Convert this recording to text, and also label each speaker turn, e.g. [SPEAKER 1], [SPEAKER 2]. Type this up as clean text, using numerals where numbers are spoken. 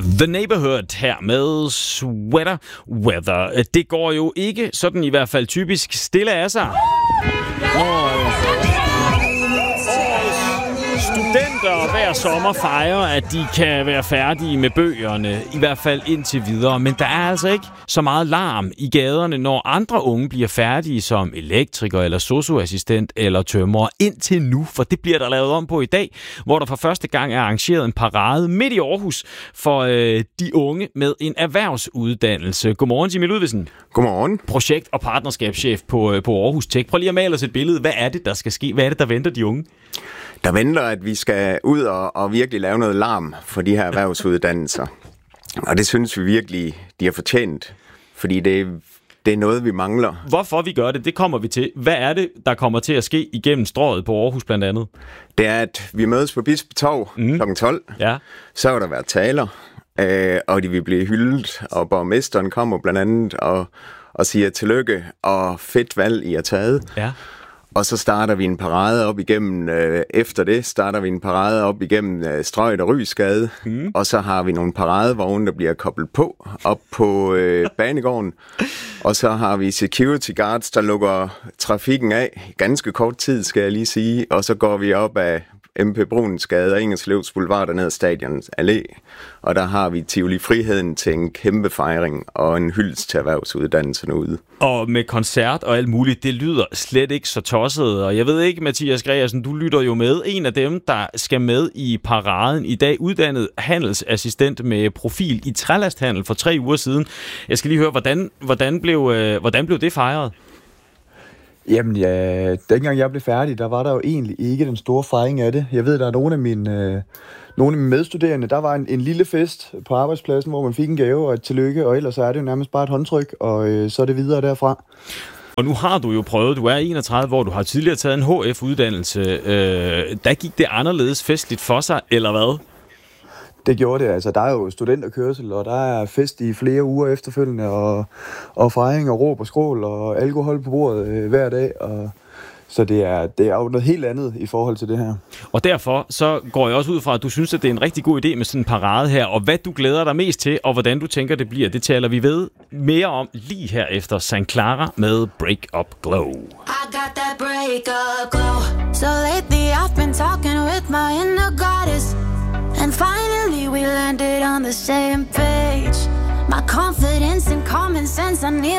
[SPEAKER 1] The Neighborhood her med Sweater Weather. Det går jo ikke sådan i hvert fald typisk stille af sig. Studenter hver sommer fejrer, at de kan være færdige med bøgerne, i hvert fald indtil videre. Men der er altså ikke så meget larm i gaderne, når andre unge bliver færdige som elektriker eller sosu-assistent eller tømrer indtil nu. For det bliver der lavet om på i dag, hvor der for første gang er arrangeret en parade midt i Aarhus for de unge med en erhvervsuddannelse. Godmorgen, Jimmy Ludvigsen.
[SPEAKER 2] Godmorgen.
[SPEAKER 1] Projekt- og partnerskabschef på Aarhus Tech. Prøv lige at male os et billede. Hvad er det, der skal ske? Hvad er det, der venter de unge?
[SPEAKER 2] Der venter, at vi skal ud og virkelig lave noget larm for de her erhvervsuddannelser. Og det synes vi virkelig, de har fortjent, fordi det er noget, vi mangler.
[SPEAKER 1] Hvorfor vi gør det, det kommer vi til. Hvad er det, der kommer til at ske igennem strøget på Aarhus blandt andet? Det
[SPEAKER 2] er, at vi mødes på Bispetorv kl. 12.
[SPEAKER 1] Ja.
[SPEAKER 2] Så vil der være taler, og de vil blive hyldet, og borgmesteren kommer blandt andet og siger tillykke, og fedt valg, I har taget.
[SPEAKER 1] Ja.
[SPEAKER 2] Og så starter vi en parade op igennem, efter det starter vi en parade op igennem Strøget og Rysgade, og så har vi nogle paradevogne, der bliver koblet på, op på banegården, og så har vi security guards, der lukker trafikken af, ganske kort tid skal jeg lige sige, og så går vi op af MP Brunsgade og Ingerslevs Boulevard og ned ad Stadionets Allé, og der har vi Tivoli Friheden til en kæmpe fejring og en hyldest til erhvervsuddannelsen ude. Og
[SPEAKER 1] med koncert og alt muligt, det lyder slet ikke så tosset, og jeg ved ikke, Mathias Gregersen, du lytter jo med. En af dem, der skal med i paraden i dag, uddannet handelsassistent med profil i trælasthandel for 3 uger siden. Jeg skal lige høre, hvordan blev det fejret?
[SPEAKER 3] Jamen ja, dengang jeg blev færdig, der var der jo egentlig ikke den store fejring af det. Jeg ved, der er nogle af mine medstuderende, der var en lille fest på arbejdspladsen, hvor man fik en gave og et tillykke, og ellers er det jo nærmest bare et håndtryk, og så er det videre derfra.
[SPEAKER 1] Og nu har du jo prøvet, du er 31, hvor du har tidligere taget en HF-uddannelse. Der gik det anderledes festligt for sig, eller hvad?
[SPEAKER 3] Det gjorde det. Altså, der er jo studenterkørsel, og der er fest i flere uger efterfølgende, og fejring og råb og skrål, og alkohol på bordet hver dag. Så det er jo noget helt andet i forhold til det her.
[SPEAKER 1] Og derfor så går jeg også ud fra, at du synes, at det er en rigtig god idé med sådan en parade her, og hvad du glæder dig mest til, og hvordan du tænker, det bliver, det taler vi ved mere om lige her efter St. Clara med Break Up Glow.
[SPEAKER 4] I got that break up glow. So lately I've been talking with my inner goddess, and finally we landed on the same page. My confidence and common sense, I need